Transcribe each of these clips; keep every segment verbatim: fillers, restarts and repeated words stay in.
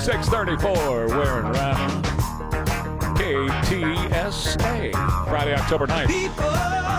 six thirty-four, we're around K T S A. Friday, October ninth. People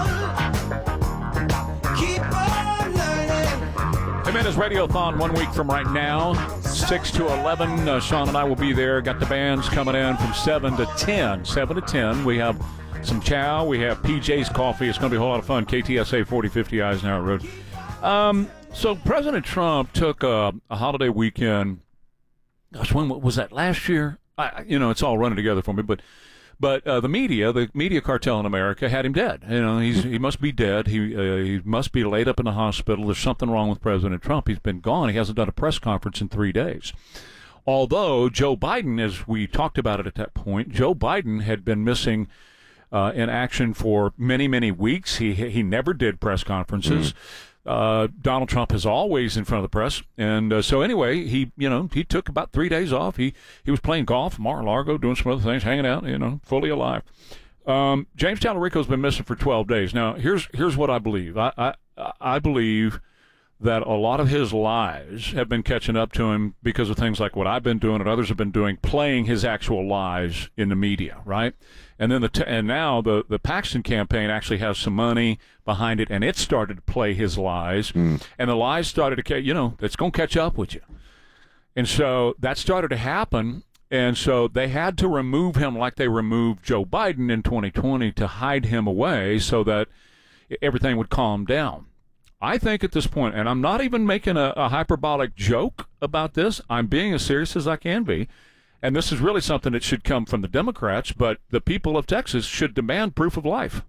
keep on learning. Jimenez Radiothon one week from right now, six to eleven. Uh, Sean and I will be there. Got the bands coming in from seven to ten. seven to ten. We have some chow. We have P J's Coffee. It's going to be a whole lot of fun. K T S A forty fifty Eisenhower Road. Um, so President Trump took a, a holiday weekend. Gosh, when was that? Last year? I, you know, it's all running together for me. But but uh, the media, the media cartel in America had him dead. You know, he's he must be dead. He uh, he must be laid up in the hospital. There's something wrong with President Trump. He's been gone. He hasn't done a press conference in three days. Although Joe Biden, as we talked about it at that point, Joe Biden had been missing uh, in action for many, many weeks. He he never did press conferences. Mm. Uh, Donald Trump is always in front of the press, and uh, so anyway, he you know he took about three days off. He he was playing golf, Mar-a-Lago, doing some other things, hanging out, you know, fully alive. Um, James Tallarico's been missing for twelve days. Now, here's here's what I believe. I I, I believe that a lot of his lies have been catching up to him because of things like what I've been doing and others have been doing, playing his actual lies in the media, right? And then the t- and now the, the Paxton campaign actually has some money behind it, and it started to play his lies, mm. and the lies started to, ca- you know, it's going to catch up with you. And so that started to happen, and so they had to remove him like they removed Joe Biden in twenty twenty to hide him away so that everything would calm down. I think at this point, and I'm not even making a, a hyperbolic joke about this, I'm being as serious as I can be, and this is really something that should come from the Democrats, but the people of Texas should demand proof of life.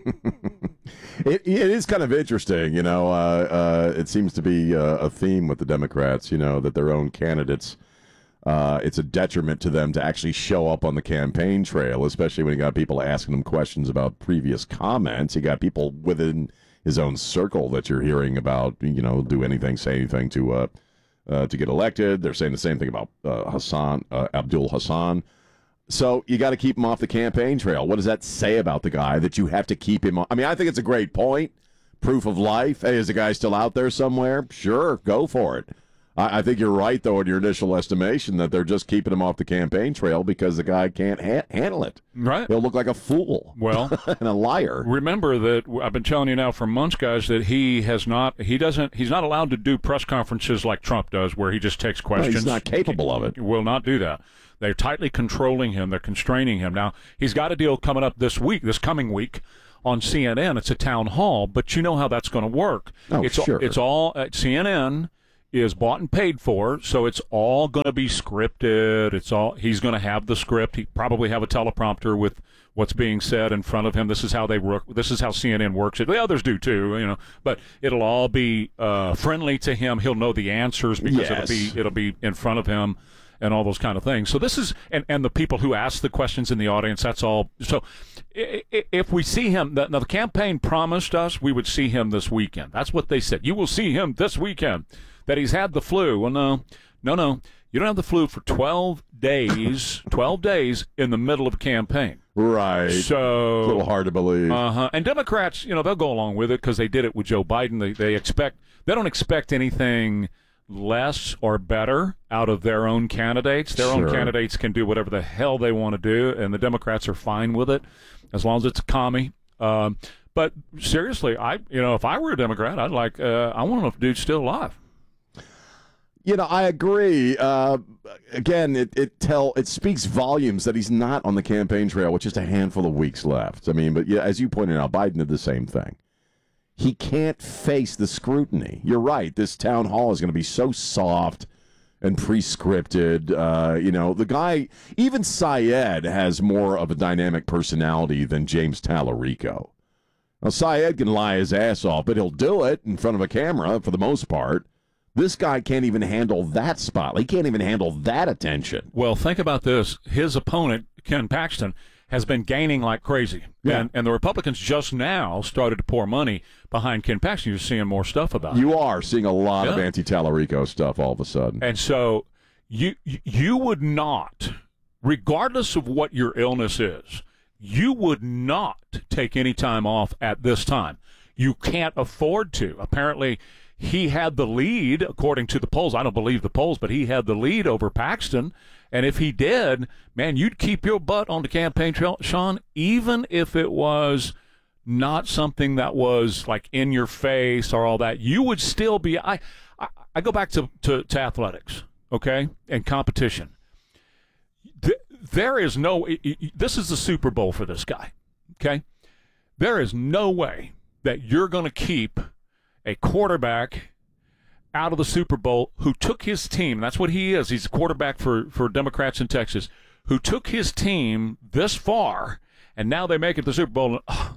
it, it is kind of interesting, you know, uh, uh, it seems to be uh, a theme with the Democrats, you know, that their own candidates, uh, it's a detriment to them to actually show up on the campaign trail, especially when you got people asking them questions about previous comments. You got people within his own circle that you're hearing about, you know, do anything, say anything to uh, uh, to get elected. They're saying the same thing about uh, Hassan, uh, Abdul Hassan. So you got to keep him off the campaign trail. What does that say about the guy that you have to keep him on? I mean, I think it's a great point. Proof of life. Hey, is the guy still out there somewhere? Sure, go for it. I, I think you're right, though, in your initial estimation that they're just keeping him off the campaign trail because the guy can't ha- handle it. Right. He'll look like a fool. Well, and a liar. Remember that I've been telling you now for months, guys, that he has not, he doesn't, he's not allowed to do press conferences like Trump does, where he just takes questions. No, he's not capable of it. He will not do that. They're tightly controlling him. They're constraining him. Now, he's got a deal coming up this week, this coming week, on C N N. It's a town hall, but you know how that's going to work. Oh, it's, sure. It's all at C N N. Is bought and paid for, so it's all going to be scripted. It's all he's going to have the script. He probably have a teleprompter with what's being said in front of him. This is how they work. This is how C N N works. It the others do too, you know. But it'll all be uh, friendly to him. He'll know the answers because yes. it'll be it'll be in front of him and all those kind of things. So this is and and the people who ask the questions in the audience. That's all. So if we see him, now the campaign promised us we would see him this weekend. That's what they said. You will see him this weekend. That he's had the flu. Well, no, no, no. You don't have the flu for twelve days, twelve days in the middle of a campaign. Right. So a little hard to believe. Uh-huh. And Democrats, you know, they'll go along with it because they did it with Joe Biden. They they expect they don't expect anything less or better out of their own candidates. Their sure. own candidates can do whatever the hell they want to do, and the Democrats are fine with it as long as it's a commie. Um, but seriously, I you know, if I were a Democrat, I'd like uh, I want to know if the dude's still alive. You know, I agree. Uh, again, it it tell it speaks volumes that he's not on the campaign trail with just a handful of weeks left. I mean, but yeah, as you pointed out, Biden did the same thing. He can't face the scrutiny. You're right. This town hall is going to be so soft and pre-scripted. Uh, you know, the guy, even Syed has more of a dynamic personality than James Tallarico. Now, Syed can lie his ass off, but he'll do it in front of a camera for the most part. This guy can't even handle that spot. He can't even handle that attention. Well, think about this. His opponent, Ken Paxton, has been gaining like crazy. Yeah. And, and the Republicans just now started to pour money behind Ken Paxton. You're seeing more stuff about it. You are seeing a lot yeah. of anti-Tallarico stuff all of a sudden. And so you you would not, regardless of what your illness is, you would not take any time off at this time. You can't afford to. Apparently, he had the lead, according to the polls. I don't believe the polls, but he had the lead over Paxton. And if he did, man, you'd keep your butt on the campaign trail, Sean, even if it was not something that was like in your face or all that. You would still be. I, I, I go back to, to, to athletics, okay, and competition. There is no. This is the Super Bowl for this guy, okay? There is no way that you're going to keep a quarterback out of the Super Bowl who took his team. That's what he is. He's a quarterback for, for Democrats in Texas, who took his team this far, and now they make it to the Super Bowl. And, oh,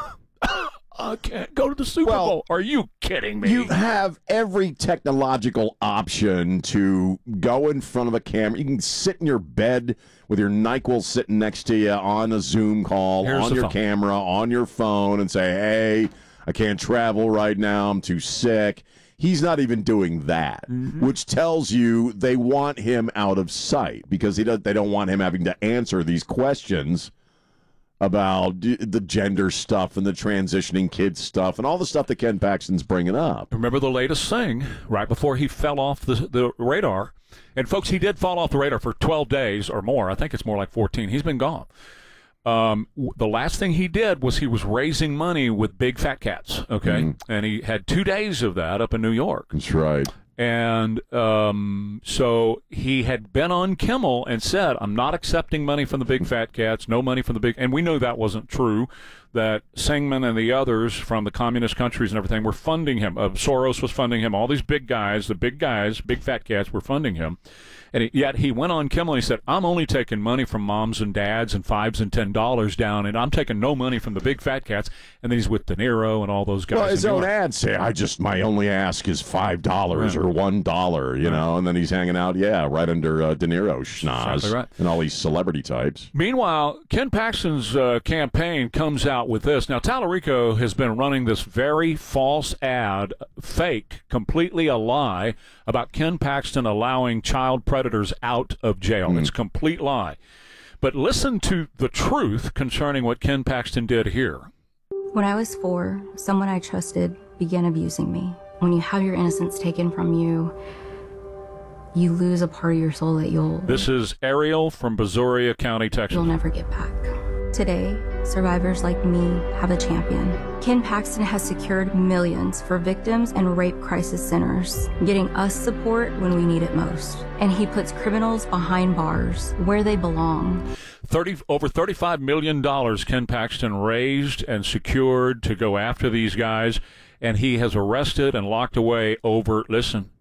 I can't go to the Super well, Bowl. Are you kidding me? You have every technological option to go in front of a camera. You can sit in your bed with your NyQuil sitting next to you on a Zoom call, Here's on your phone. camera, on your phone, and say, hey, I can't travel right now. I'm too sick. He's not even doing that, mm-hmm. which tells you they want him out of sight because he does, they don't want him having to answer these questions about the gender stuff and the transitioning kids stuff and all the stuff that Ken Paxton's bringing up. Remember the latest thing, right before he fell off the, the radar. And, folks, he did fall off the radar for twelve days or more. I think it's more like fourteen. He's been gone. Um, the last thing he did was he was raising money with Big Fat Cats, okay? Mm-hmm. And he had two days of that up in New York. That's right. And um, so he had been on Kimmel and said, I'm not accepting money from the Big Fat Cats, no money from the big, and we knew that wasn't true, that Singman and the others from the communist countries and everything were funding him. Uh, Soros was funding him. All these big guys, the big guys, Big Fat Cats were funding him. And he, yet he went on Kimmel and he said, I'm only taking money from moms and dads and fives and ten dollars down, and I'm taking no money from the Big Fat Cats. And then he's with De Niro and all those guys. Well, his own ads say, I just, my only ask is five dollars right. or one dollar, you right. know, and then he's hanging out, yeah, right under uh, De Niro schnoz exactly right. and all these celebrity types. Meanwhile, Ken Paxton's uh, campaign comes out with this. Now, Tallarico has been running this very false ad, fake, completely a lie, about Ken Paxton allowing child predators out of jail. Mm. It's a complete lie. But listen to the truth concerning what Ken Paxton did here. When I was four, someone I trusted began abusing me. When you have your innocence taken from you, you lose a part of your soul that you'll... This is Ariel from Brazoria County, Texas. You'll never get back. Today, survivors like me have a champion. Ken Paxton has secured millions for victims and rape crisis centers, getting us support when we need it most. And he puts criminals behind bars where they belong. thirty over thirty-five million dollars Ken Paxton raised and secured to go after these guys, and he has arrested and locked away over, listen,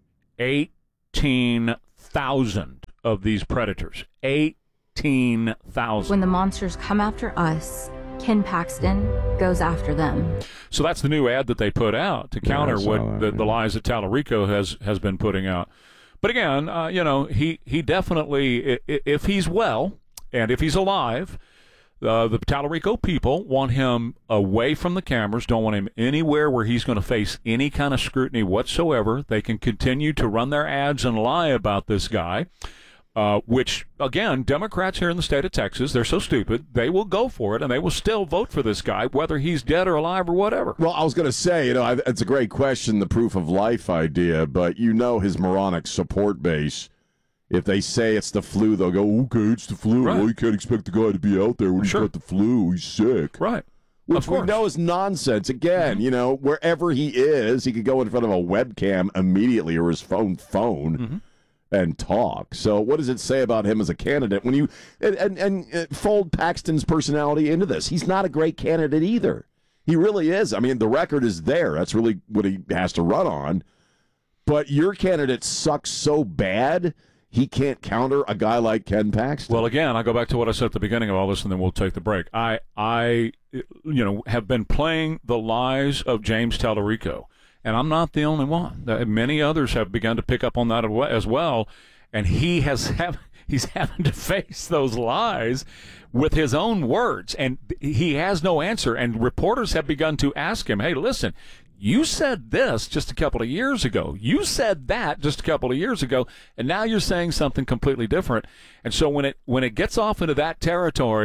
eighteen thousand of these predators. eighteen thousand. When the monsters come after us, Ken Paxton goes after them. So that's the new ad that they put out to counter yeah, what that, the, yeah. the lies that Tallarico has, has been putting out. But again, uh, you know, he, he definitely, if he's well and if he's alive, uh, the Tallarico people want him away from the cameras, don't want him anywhere where he's going to face any kind of scrutiny whatsoever. They can continue to run their ads and lie about this guy. Uh, which, again, Democrats here in the state of Texas, they're so stupid, they will go for it, and they will still vote for this guy, whether he's dead or alive or whatever. Well, I was going to say, you know, I, it's a great question, the proof of life idea, but you know his moronic support base. If they say it's the flu, they'll go, okay, it's the flu. Right. Well, you can't expect the guy to be out there when Sure. he's got the flu. He's sick. Right. Which Of we course. know is nonsense. Again, Mm-hmm. you know, wherever he is, he could go in front of a webcam immediately or his phone phone. Mm-hmm. and talk. So what does it say about him as a candidate when you and, and, and uh, fold Paxton's personality into this? He's not a great candidate either. He really is. I mean, the record is there. That's really what he has to run on. But your candidate sucks so bad, he can't counter a guy like Ken Paxton. Well, again, I go back to what I said at the beginning of all this, and then we'll take the break. I, I, you know, have been playing the lies of James Tallarico. And I'm not the only one. Many others have begun to pick up on that as well. And he has have, he's having to face those lies with his own words. And he has no answer. And reporters have begun to ask him, hey, listen, you said this just a couple of years ago. You said that just a couple of years ago. And now you're saying something completely different. And so when it when it gets off into that territory,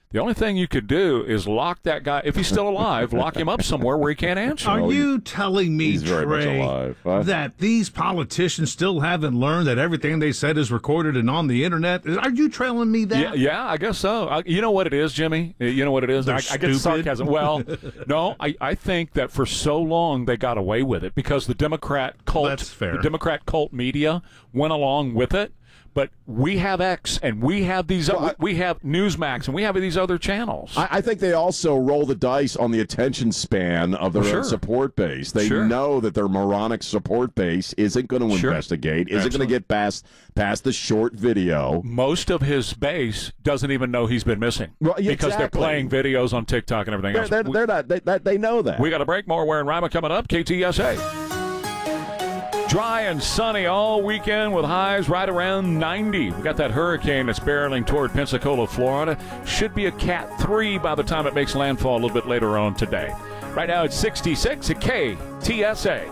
The only thing you could do is lock that guy, if he's still alive, lock him up somewhere where he can't answer. Are you telling me, He's very much Trey, alive. Huh? that these politicians still haven't learned that everything they said is recorded and on the internet? Are you telling me that? Yeah, yeah, I guess so. I, you know what it is, Jimmy? You know what it is? They're I, I get the stupid. sarcasm. Well, no, I, I think that for so long they got away with it because the Democrat cult, That's fair. the Democrat cult media went along with it. But we have X, and we have these. Well, I- we have Newsmax, and we have these other channels. I, I think they also roll the dice on the attention span of their Sure. own support base. They Sure. know that their moronic support base isn't going to Sure. investigate, isn't going Absolutely. to get past past the short video. Most of his base doesn't even know he's been missing Well, yeah, because they're exactly. playing videos on TikTok and everything They're, else. they're, We- they're not. They, that, they know that. We got a break. More Ware and Rima coming up. K T S A. Dry and sunny all weekend with highs right around ninety. We got that hurricane that's barreling toward Pensacola, Florida. Should be a Cat three by the time it makes landfall a little bit later on today. Right now it's sixty-six at K T S A.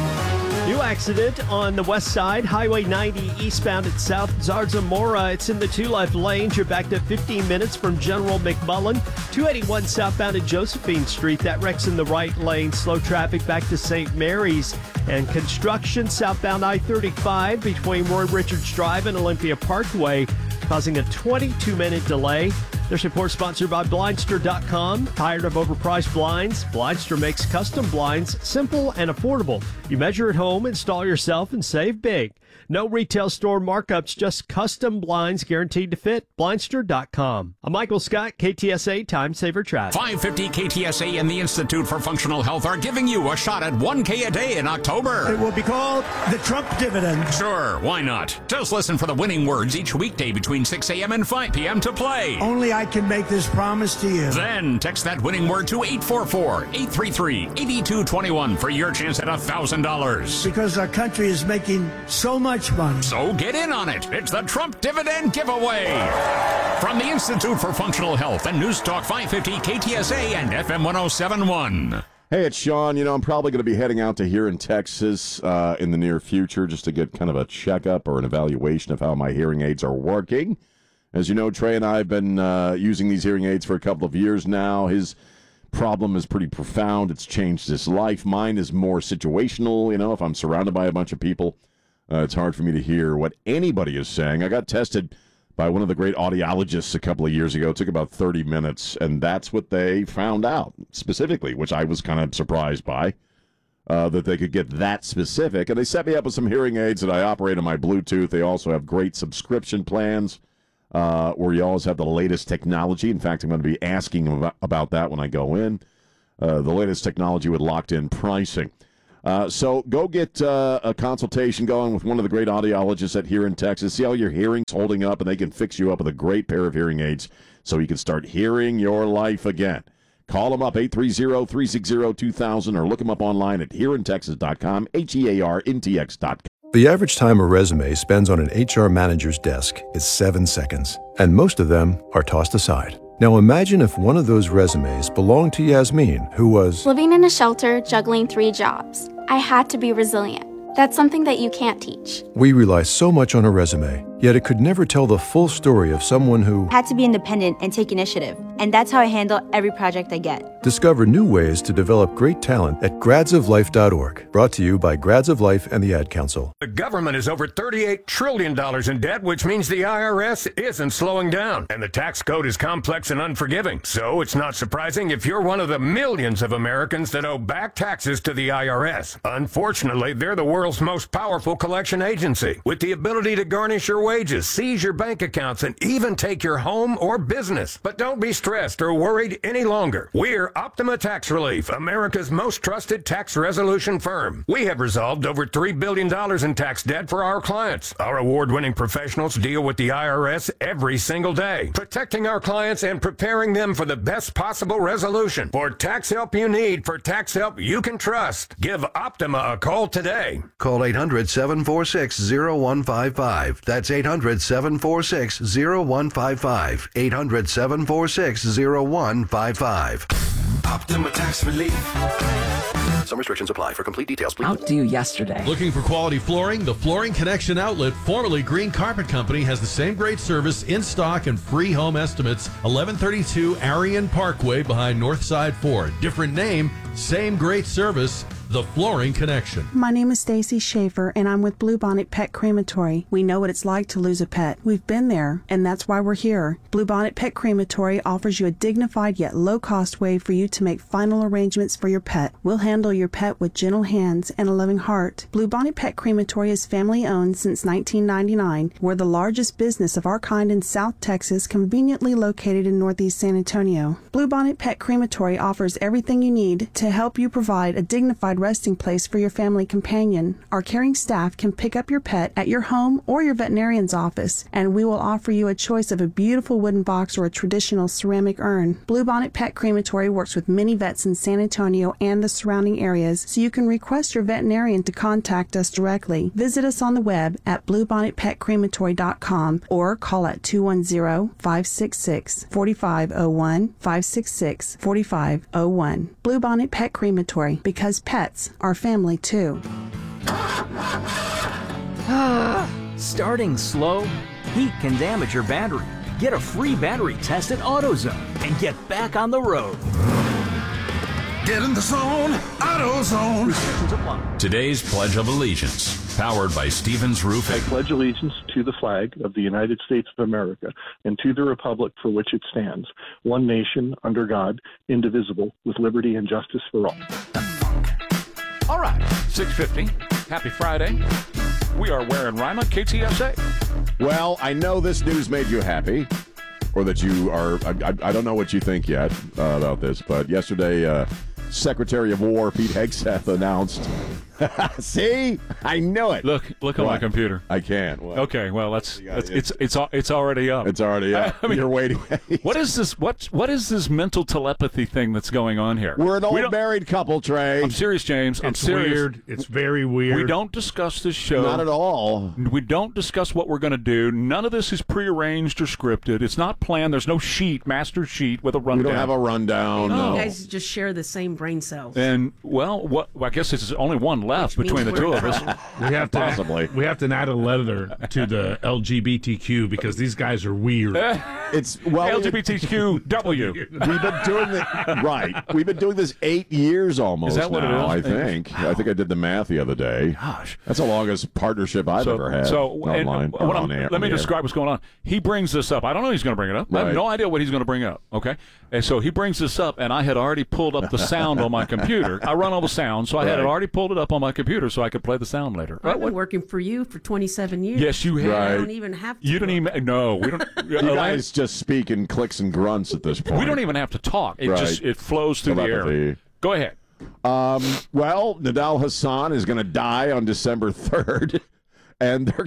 New accident on the west side, Highway ninety eastbound at South Zarzamora. It's in the two left lanes. You're backed up fifteen minutes from General McMullen. two eighty-one southbound at Josephine Street. That wreck's in the right lane. Slow traffic back to Saint Mary's. And construction southbound I thirty-five between Roy Richards Drive and Olympia Parkway, causing a twenty-two minute delay. This report sponsored by Blindster dot com. Tired of overpriced blinds? Blindster makes custom blinds simple and affordable. You measure at home, install yourself, and save big. No retail store markups, just custom blinds guaranteed to fit. Blindster dot com. I'm Michael Scott, K T S A Time Saver Traffic. five fifty K T S A and the Institute for Functional Health are giving you a shot at one K a day in October. It will be called the Trump dividend. Sure, why not? Just listen for the winning words each weekday between six a.m. and five p.m. to play. Only I can make this promise to you. Then text that winning word to eight four four, eight three three, eight two two one for your chance at one thousand dollars. Because our country is making so much money. So get in on it. It's the Trump Dividend Giveaway. From the Institute for Functional Health and News Talk five fifty K T S A and F M one oh seven point one. Hey, it's Sean. You know, I'm probably going to be heading out to here in Texas uh, in the near future just to get kind of a checkup or an evaluation of how my hearing aids are working. As you know, Trey and I have been uh, using these hearing aids for a couple of years now. His problem is pretty profound. It's changed his life. Mine is more situational. You know, if I'm surrounded by a bunch of people, uh, it's hard for me to hear what anybody is saying. I got tested by one of the great audiologists a couple of years ago. It took about thirty minutes, and that's what they found out specifically, which I was kind of surprised by, uh, that they could get that specific. And they set me up with some hearing aids that I operate on my Bluetooth. They also have great subscription plans uh, where you always have the latest technology. In fact, I'm going to be asking about, about that when I go in. Uh, the latest technology with locked-in pricing. Uh, so go get uh, a consultation going with one of the great audiologists at here in Texas. See how your hearing's holding up, and they can fix you up with a great pair of hearing aids so you can start hearing your life again. Call them up, eight three zero, three six zero, two thousand, or look them up online at here in texas dot com, H E A R N T X dot com. The average time a resume spends on an H R manager's desk is seven seconds, and most of them are tossed aside. Now imagine if one of those resumes belonged to Yasmin, who was living in a shelter, juggling three jobs. I had to be resilient. That's something that you can't teach. We rely so much on a resume, yet it could never tell the full story of someone who had to be independent and take initiative. And that's how I handle every project I get. Discover new ways to develop great talent at grads of life dot org. Brought to you by Grads of Life and the Ad Council. The government is over thirty-eight trillion dollars in debt, which means the I R S isn't slowing down. And the tax code is complex and unforgiving. So it's not surprising if you're one of the millions of Americans that owe back taxes to the I R S. Unfortunately, they're the world's most powerful collection agency, with the ability to garnish your wages, seize your bank accounts, and even take your home or business. But don't be stressed or worried any longer. We're Optima Tax Relief, America's most trusted tax resolution firm. We have resolved over three billion dollars in tax debt for our clients. Our award-winning professionals deal with the I R S every single day, protecting our clients and preparing them for the best possible resolution. For tax help you need, for tax help you can trust, give Optima a call today. Call eight hundred, seven four six, zero one five five. That's eight hundred, seven four six, zero one five five. eight hundred, seven four six, zero one five five. Optima Tax Relief. Some restrictions apply. For complete details, please. Outdue yesterday. Looking for quality flooring? The Flooring Connection outlet, formerly Green Carpet Company, has the same great service, in stock, and free home estimates. eleven thirty-two Arion Parkway behind Northside Ford. Different name, same great service. The Flooring Connection. My name is Stacy Schaefer, and I'm with Bluebonnet Pet Crematory. We know what it's like to lose a pet. We've been there, and that's why we're here. Bluebonnet Pet Crematory offers you a dignified yet low-cost way for you to make final arrangements for your pet. We'll handle your pet with gentle hands and a loving heart. Bluebonnet Pet Crematory is family-owned since nineteen ninety-nine. We're the largest business of our kind in South Texas, conveniently located in Northeast San Antonio. Bluebonnet Pet Crematory offers everything you need to help you provide a dignified resting place for your family companion. Our caring staff can pick up your pet at your home or your veterinarian's office, and we will offer you a choice of a beautiful wooden box or a traditional ceramic urn. Bluebonnet Pet Crematory works with many vets in San Antonio and the surrounding areas, so you can request your veterinarian to contact us directly. Visit us on the web at bluebonnet pet crematory dot com or call at two one zero, five six six, four five zero one, five six six, four five zero one. Bluebonnet Pet Crematory, because pets are family too. Starting slow? Heat can damage your battery. Get a free battery test at AutoZone and get back on the road. Get in the zone, AutoZone. Restrictions apply. Today's Pledge of Allegiance, powered by Stevens Roofing. I pledge allegiance to the flag of the United States of America and to the republic for which it stands, one nation, under God, indivisible, with liberty and justice for all. All right, six fifty. Happy Friday. We are Ware and Rima, K T S A. Well, I know this news made you happy, or that you are, I, I, I don't know what you think yet uh, about this, but yesterday, uh, Secretary of War Pete Hegseth announced. See, I knew it. Look, look on what? my computer. I can't. What? Okay, well, that's, that's it's it's it's already up. It's already up. I mean, you're waiting. What is this? What what is this mental telepathy thing that's going on here? We're an old we married couple, Trey. I'm serious, James. I'm It's serious. weird. It's very weird. We don't discuss this show. Not at all. We don't discuss what we're going to do. None of this is prearranged or scripted. It's not planned. There's no sheet, master sheet with a rundown. We don't have a rundown. No. You guys just share the same brain cells. And well, what? Well, I guess it's only one left Which between the means two we're- of us. We have to Possibly. we have to add a letter to the L G B T Q because these guys are weird. It's well, L G B T Q W. We've been doing it right. We've been doing this eight years almost. Is that what it now, is? I think. I think I did the math the other day. Gosh, that's the longest partnership I've so, ever had. So, and online, what I'm- on air, let me on the describe air. what's going on. He brings this up. I don't know he's going to bring it up. I Right. have no idea what he's going to bring up. Okay, and so he brings this up, and I had already pulled up the sound on my computer. I run all the sound, so I had it Right. already pulled it up on my computer so I could play the sound later. I've been working for you for twenty-seven years. Yes, you have. I Right. don't even have to. You don't even. No, we don't. You guys just speak in clicks and grunts at this point. We don't even have to talk. It Right. just it flows through the air. Telepathy. Go ahead. Um, well, Nadal Hassan is going to die on December third, and they're.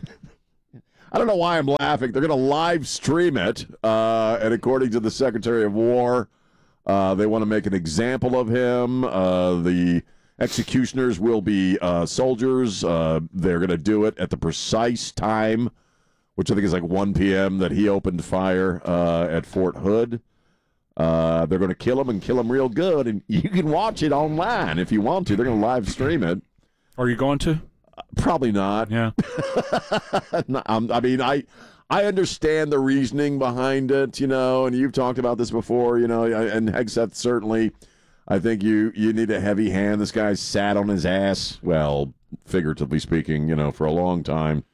I don't know why I'm laughing. They're going to live stream it, uh, and according to the Secretary of War, uh, they want to make an example of him. Uh, the executioners will be uh, soldiers. Uh, they're going to do it at the precise time, which I think is like one p.m. that he opened fire uh, at Fort Hood. Uh, they're going to kill him and kill him real good, and you can watch it online if you want to. They're going to live stream it. Are you going to? Uh, probably not. Yeah. No, um, I mean, I I understand the reasoning behind it, you know, and you've talked about this before, you know, and Hegseth certainly. I think you you need a heavy hand. This guy sat on his ass, well, figuratively speaking, you know, for a long time.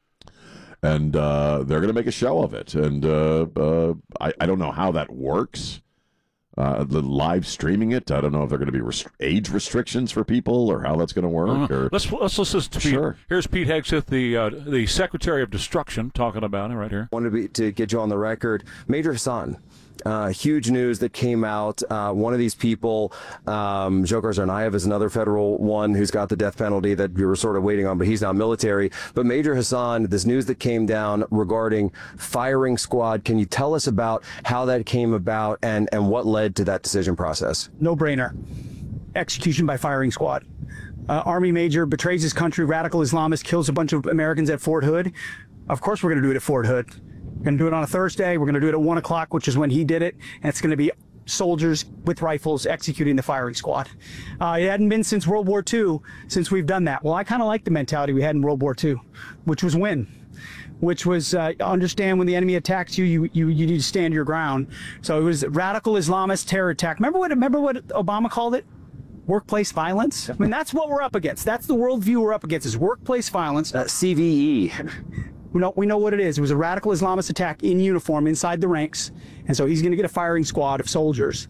And uh, they're going to make a show of it. And uh, uh, I, I don't know how that works. Uh, the live streaming it, I don't know if there are going to be rest- age restrictions for people or how that's going to work. Uh, Or let's let's listen to Pete. Sure. Here's Pete Hegseth, the uh, the Secretary of Destruction, talking about it right here. Wanted to, be, to get you on the record. Major Hassan, uh, huge news that came out. Uh, one of these people, um, Dzhokhar Tsarnaev, is another federal one who's got the death penalty that we were sort of waiting on, but he's now military. But Major Hassan, this news that came down regarding firing squad, can you tell us about how that came about and, and what led to that decision process? No brainer. Execution by firing squad. Uh, Army major betrays his country, radical Islamist, kills a bunch of Americans at Fort Hood. Of course we're going to do it at Fort Hood. We're going to do it on a Thursday. We're going to do it at one o'clock, which is when he did it. And it's going to be soldiers with rifles executing the firing squad. Uh, it hadn't been since World War Two since we've done that. Well, I kind of like the mentality we had in World War Two, which was win, which was uh, understand when the enemy attacks you, you, you, you need to stand your ground. So it was radical Islamist terror attack. Remember what, remember what Obama called it? Workplace violence? I mean, that's what we're up against. That's the worldview we're up against, is workplace violence. Uh, C V E. We know, we know what it is. It was a radical Islamist attack in uniform inside the ranks. And so he's going to get a firing squad of soldiers.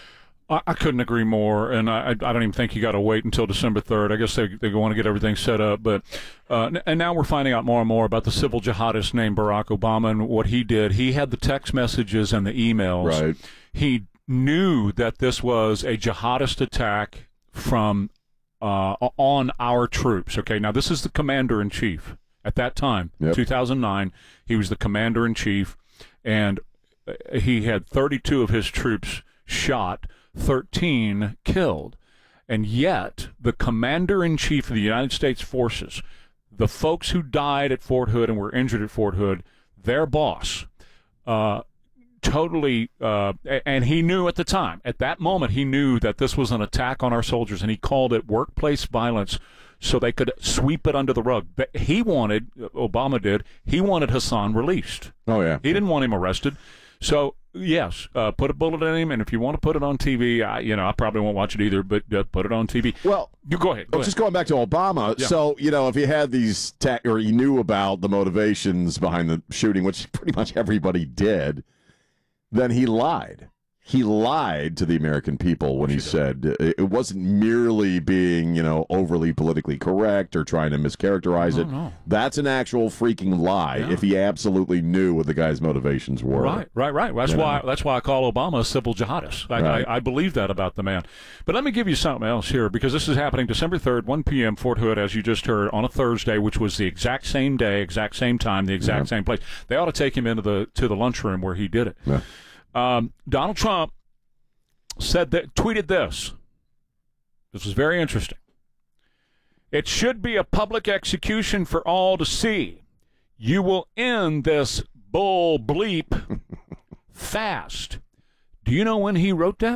I, I couldn't agree more. And I, I don't even think you got to wait until December third. I guess they, they want to get everything set up. But uh, and now we're finding out more and more about the civil jihadist named Barack Obama and what he did. He had the text messages and the emails. Right. He knew that this was a jihadist attack from uh, on our troops. Okay, now this is the commander-in-chief. At that time, yep. two thousand nine, he was the commander-in-chief, and he had thirty-two of his troops shot, thirteen killed. And yet, the commander-in-chief of the United States forces, the folks who died at Fort Hood and were injured at Fort Hood, their boss, uh, totally, uh, and he knew at the time, at that moment, he knew that this was an attack on our soldiers, and he called it workplace violence, so they could sweep it under the rug. But he wanted, Obama did, he wanted Hassan released. Oh, yeah. He didn't want him arrested. So, yes, uh, put a bullet in him, and if you want to put it on T V, I, you know, I probably won't watch it either, but uh, put it on T V. Well, you go ahead. Go well, ahead. Just going back to Obama, Yeah. so, you know, if he had these, ta- or he knew about the motivations behind the shooting, which pretty much everybody did, then he lied. He lied to the American people when he said it wasn't merely being, you know, overly politically correct or trying to mischaracterize No, it. no. That's an actual freaking lie. Yeah. If he absolutely knew what the guy's motivations were. Right, right, right. That's You why know? that's why I call Obama a civil jihadist. I, Right. I, I believe that about the man. But let me give you something else here, because this is happening December third, one p.m., Fort Hood, as you just heard, on a Thursday, which was the exact same day, exact same time, the exact Yeah. same place. They ought to take him into the to the lunchroom where he did it. Yeah. Um, Donald Trump said that, tweeted this. This was very interesting. It should be a public execution for all to see. You will end this bull bleep fast. Do you know when he wrote that?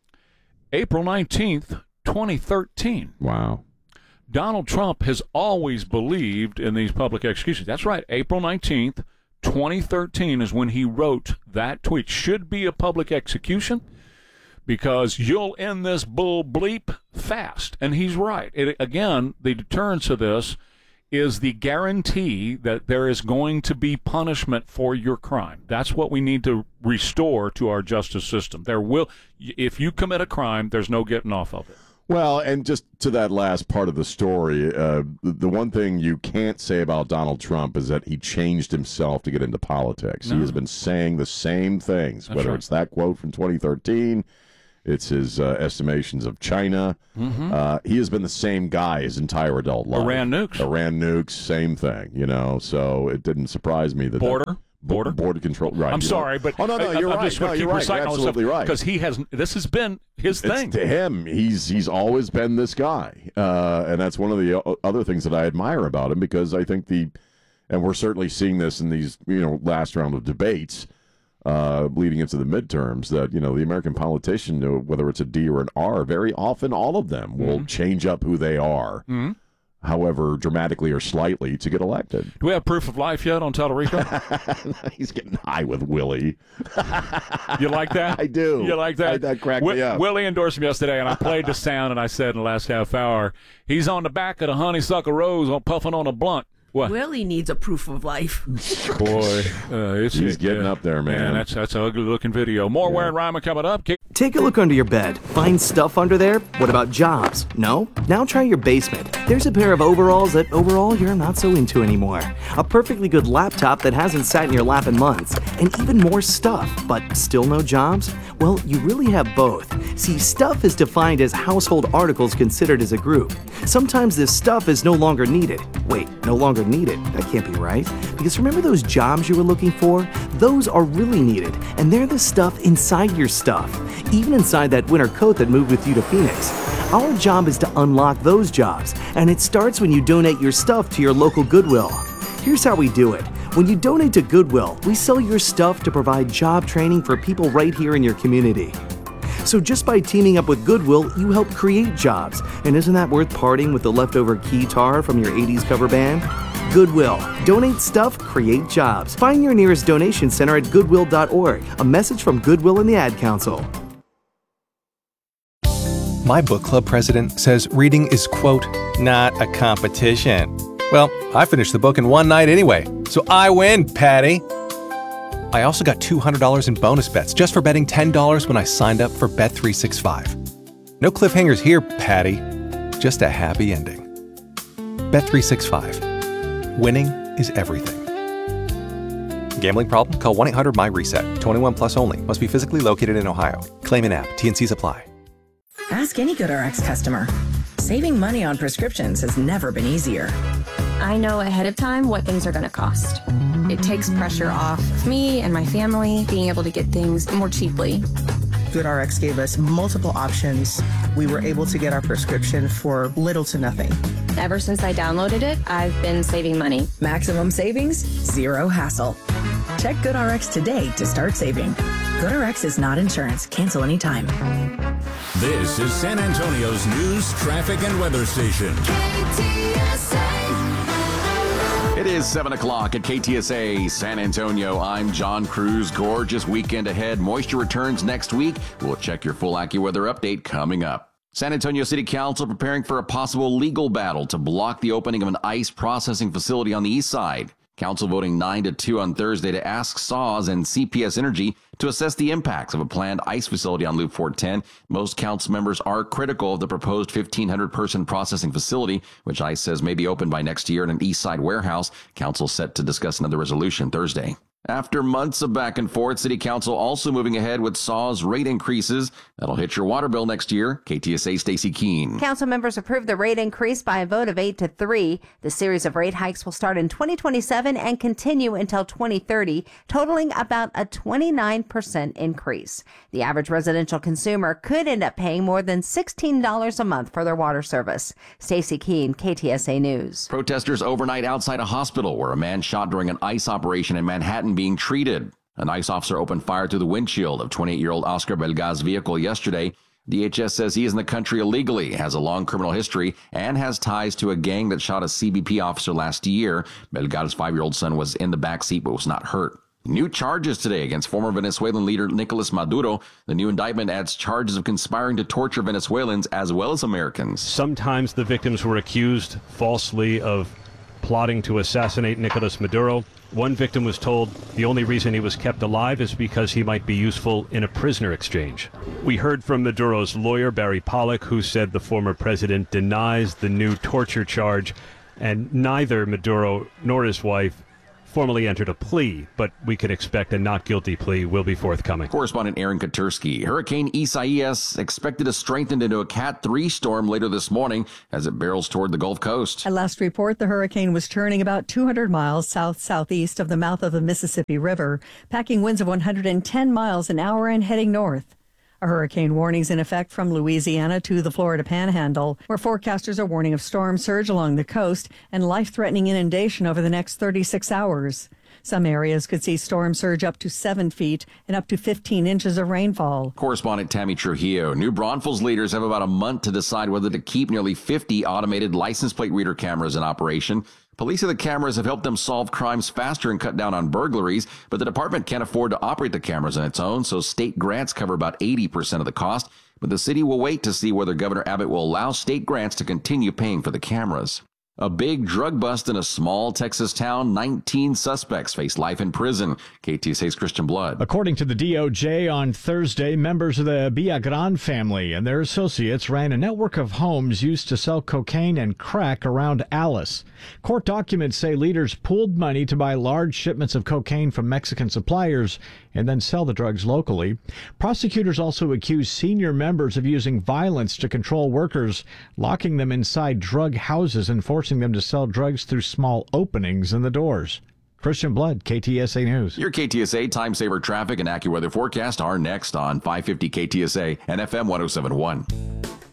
April nineteenth, twenty thirteen. Wow. Donald Trump has always believed in these public executions. That's right. April nineteenth, twenty thirteen is when he wrote that tweet. Should be a public execution because you'll end this bull bleep fast. And he's right. It, again, the deterrence of this is the guarantee that there is going to be punishment for your crime. That's what we need to restore to our justice system. There will, if you commit a crime, there's no getting off of it. Well, and just to that last part of the story, uh, the, the one thing you can't say about Donald Trump is that he changed himself to get into politics. No. He has been saying the same things, That's whether right. it's that quote from twenty thirteen, it's his uh, estimations of China. Mhm. Uh, he has been the same guy his entire adult life. Iran nukes. Iran nukes, same thing, you know, so it didn't surprise me that Border? That, Border? Border control, right. I'm you know. sorry, but Oh, no, no, I, you're I'm right. just No, going to you're keep right. reciting You're all this absolutely stuff right. because he has. This has been his It's thing. to him, he's he's always been this guy, uh, and that's one of the o- other things that I admire about him, because I think the, and we're certainly seeing this in these you know last round of debates, uh, leading into the midterms, that you know the American politician, uh, whether it's a D or an R, very often all of them will Mm-hmm. change up who they are, Mhm. however dramatically or slightly, to get elected. Do we have proof of life yet on Tallarico? He's getting high with Willie. You like that? I do. You like that? I- that cracked Wi- me up. Willie endorsed him yesterday, and I played the sound, and I said in the last half hour, he's on the back of the honeysuckle rose on puffing on a blunt. What? Willie needs a proof of life. Boy, uh, it's, He's getting up there, man. that's that's an ugly looking video. More Warren Ryman coming up. Keep- Take a look under your bed. Find stuff under there? What about jobs? No? Now try your basement. There's a pair of overalls that overall you're not so into anymore. A perfectly good laptop that hasn't sat in your lap in months. And even more stuff, but still no jobs? Well, you really have both. See, stuff is defined as household articles considered as a group. Sometimes this stuff is no longer needed. Wait, no longer needed? That can't be right. Because remember those jobs you were looking for? Those are really needed, and they're the stuff inside your stuff. Even inside that winter coat that moved with you to Phoenix. Our job is to unlock those jobs, and it starts when you donate your stuff to your local Goodwill. Here's how we do it. When you donate to Goodwill, we sell your stuff to provide job training for people right here in your community. So just by teaming up with Goodwill, you help create jobs. And isn't that worth parting with the leftover guitar from your eighties cover band? Goodwill. Donate stuff, create jobs. Find your nearest donation center at goodwill dot org. A message from Goodwill and the Ad Council. My book club president says reading is, quote, not a competition. Well, I finished the book in one night anyway, so I win, Patty. I also got two hundred dollars in bonus bets just for betting ten dollars when I signed up for Bet three sixty-five. No cliffhangers here, Patty. Just a happy ending. Bet three sixty-five. Winning is everything. Gambling problem? Call one eight hundred M Y reset. twenty-one plus only. Must be physically located in Ohio. Claim in app. T N Cs apply. Ask any GoodRx customer. Saving money on prescriptions has never been easier. I know ahead of time what things are going to cost. It takes pressure off me and my family being able to get things more cheaply. GoodRx gave us multiple options. We were able to get our prescription for little to nothing. Ever since I downloaded it, I've been saving money. Maximum savings, zero hassle. Check GoodRx today to start saving. GoodRx is not insurance. Cancel anytime. This is San Antonio's news, traffic, and weather station. K T S A. It is seven o'clock at K T S A San Antonio. I'm John Cruz. Gorgeous weekend ahead. Moisture returns next week. We'll check your full AccuWeather update coming up. San Antonio City Council preparing for a possible legal battle to block the opening of an ice processing facility on the east side. Council voting nine to two on Thursday to ask S A W S and C P S Energy to assess the impacts of a planned ice facility on Loop four ten. Most council members are critical of the proposed fifteen hundred person processing facility, which ICE says may be opened by next year in an east side warehouse. Council set to discuss another resolution Thursday. After months of back and forth, City Council also moving ahead with S A W's rate increases. That'll hit your water bill next year. K T S A Stacey Keene. Council members approved the rate increase by a vote of eight to three. The series of rate hikes will start in twenty twenty-seven and continue until twenty thirty, totaling about a twenty-nine percent increase. The average residential consumer could end up paying more than sixteen dollars a month for their water service. Stacey Keene, K T S A News. Protesters overnight outside a hospital where a man shot during an ICE operation in Manhattan being treated. An ICE officer opened fire through the windshield of twenty-eight-year-old Oscar Belgaz's vehicle yesterday. D H S says he is in the country illegally, has a long criminal history, and has ties to a gang that shot a C B P officer last year. Belgaz's five-year-old son was in the back seat but was not hurt. New charges today against former Venezuelan leader Nicolas Maduro. The new indictment adds charges of conspiring to torture Venezuelans as well as Americans. Sometimes the victims were accused falsely of plotting to assassinate Nicolas Maduro. One victim was told the only reason he was kept alive is because he might be useful in a prisoner exchange. We heard from Maduro's lawyer, Barry Pollock, who said the former president denies the new torture charge, and neither Maduro nor his wife formally entered a plea, but we could expect a not guilty plea will be forthcoming. Correspondent Aaron Katursky. Hurricane Isaias expected to strengthen into a Cat three storm later this morning as it barrels toward the Gulf Coast. At last report, the hurricane was turning about two hundred miles south-southeast of the mouth of the Mississippi River, packing winds of one hundred ten miles an hour and heading north. A hurricane warning's in effect from Louisiana to the Florida Panhandle, where forecasters are warning of storm surge along the coast and life-threatening inundation over the next thirty-six hours. Some areas could see storm surge up to seven feet and up to fifteen inches of rainfall. Correspondent Tammy Trujillo. New Braunfels leaders have about a month to decide whether to keep nearly fifty automated license plate reader cameras in operation. Police say the cameras have helped them solve crimes faster and cut down on burglaries, but the department can't afford to operate the cameras on its own, so state grants cover about eighty percent of the cost. But the city will wait to see whether Governor Abbott will allow state grants to continue paying for the cameras. A big drug bust in a small Texas town. nineteen suspects face life in prison. K T S A's Christian Blood. According to the D O J on Thursday, members of the Villagran family and their associates ran a network of homes used to sell cocaine and crack around Alice. Court documents say leaders pooled money to buy large shipments of cocaine from Mexican suppliers and then sell the drugs locally. Prosecutors also accused senior members of using violence to control workers, locking them inside drug houses and forcing them to sell drugs through small openings in the doors. Christian Blood, K T S A News. Your K T S A Time Saver Traffic and AccuWeather forecast are next on five fifty K T S A and F M one oh seven point one.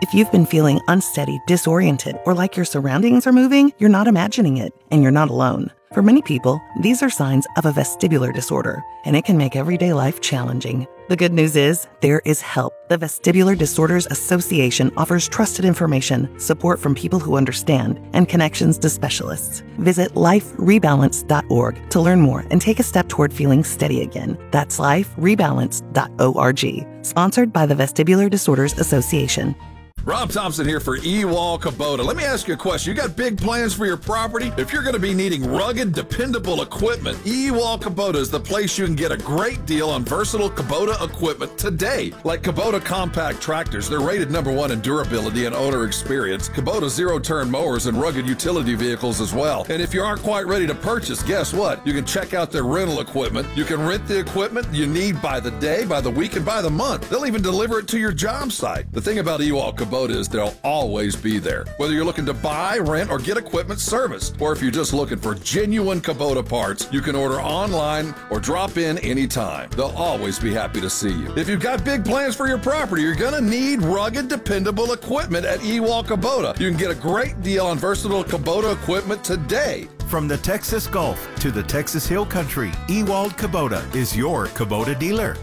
If you've been feeling unsteady, disoriented, or like your surroundings are moving, you're not imagining it, and you're not alone. For many people, these are signs of a vestibular disorder, and it can make everyday life challenging. The good news is, there is help. The Vestibular Disorders Association offers trusted information, support from people who understand, and connections to specialists. Visit life rebalance dot org to learn more and take a step toward feeling steady again. That's life rebalance dot org. Sponsored by the Vestibular Disorders Association. Rob Thompson here for E-Wall Kubota. Let me ask you a question. You got big plans for your property? If you're going to be needing rugged, dependable equipment, E-Wall Kubota is the place you can get a great deal on versatile Kubota equipment today. Like Kubota compact tractors. They're rated number one in durability and owner experience. Kubota zero-turn mowers and rugged utility vehicles as well. And if you aren't quite ready to purchase, guess what? You can check out their rental equipment. You can rent the equipment you need by the day, by the week, and by the month. They'll even deliver it to your job site. The thing about E-Wall Kubota is they'll always be there. Whether you're looking to buy, rent, or get equipment serviced, or if you're just looking for genuine Kubota parts, you can order online or drop in anytime. They'll always be happy to see you. If you've got big plans for your property, you're going to need rugged, dependable equipment at E-Wall Kubota. You can get a great deal on versatile Kubota equipment today. From the Texas Gulf to the Texas Hill Country, Ewald Kubota is your Kubota dealer.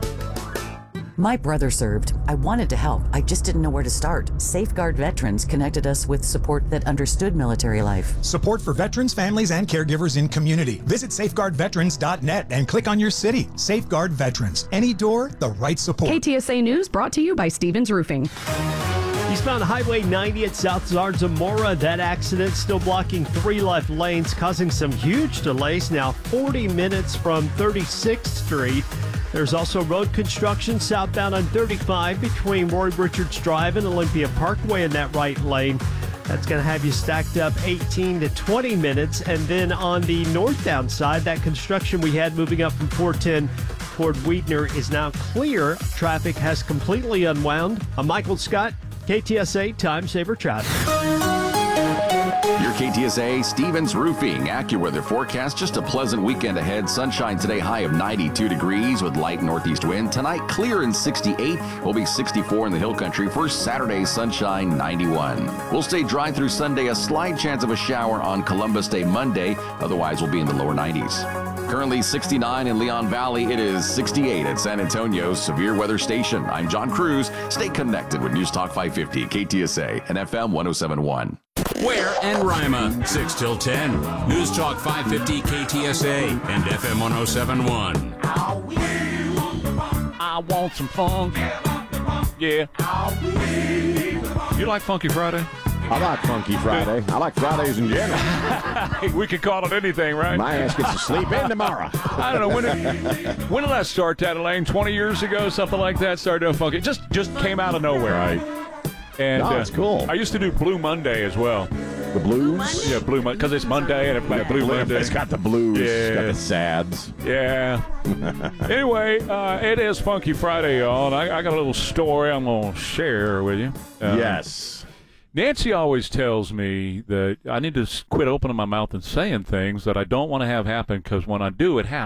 My brother served. I wanted to help. I just didn't know where to start. Safeguard Veterans connected us with support that understood military life. Support for veterans, families, and caregivers in community. Visit safeguard veterans dot net and click on your city. Safeguard Veterans. Any door, the right support. K T S A News brought to you by Stevens Roofing. Eastbound Highway ninety at South Zarzamora. That accident still blocking three left lanes, causing some huge delays. Now forty minutes from thirty-sixth Street. There's also road construction southbound on thirty-five between Roy Richards Drive and Olympia Parkway in that right lane. That's going to have you stacked up eighteen to twenty minutes. And then on the northbound side, that construction we had moving up from four ten toward Weidner is now clear. Traffic has completely unwound. I'm Michael Scott, K T S A Time Saver Traffic. Your K T S A Stevens Roofing AccuWeather forecast. Just a pleasant weekend ahead. Sunshine today, high of ninety-two degrees with light northeast wind. Tonight, clear and sixty-eight. Will be sixty-four in the hill country. For Saturday, sunshine, ninety-one. We'll stay dry through Sunday. A slight chance of a shower on Columbus Day Monday. Otherwise, we'll be in the lower nineties. Currently sixty-nine in Leon Valley. It is sixty-eight at San Antonio's Severe Weather Station. I'm John Cruz. Stay connected with News Talk five fifty, K T S A, and F M one oh seven point one. Ware and Rima, six till ten. News Talk five fifty K T S A and F M one oh seven point one. I want some funk. Yeah. You like Funky Friday? I like Funky Friday. I like Fridays in general. We could call it anything, right? My ass gets to sleep in tomorrow. I don't know. When did, when did that start, Tatty Lane? twenty years ago, something like that? Started doing funky. Just, just came out of nowhere. Right. And no, it's uh, cool. I used to do Blue Monday as well. The blues? Yeah, Blue Monday. Because it's Monday and everybody Yeah, Blue Monday. It's got the blues. Yeah. It's got the sads. Yeah. Anyway, uh, it is Funky Friday, y'all. And I, I got a little story I'm going to share with you. Uh, yes. Nancy always tells me that I need to quit opening my mouth and saying things that I don't want to have happen because when I do, it happens.